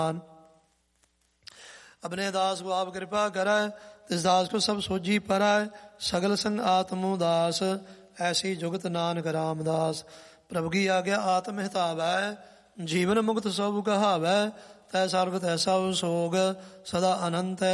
अपने दास को आप कृपा करै, तिस दास को सब सोझी परै। सगल संग आत्मो दास, ऐसी जुगत नानक रामदास। प्रभु की आज्ञा आत्म हितावै, जीवन मुक्त सब कहावै। तै सर्व तैसा सोग, सदा अनंत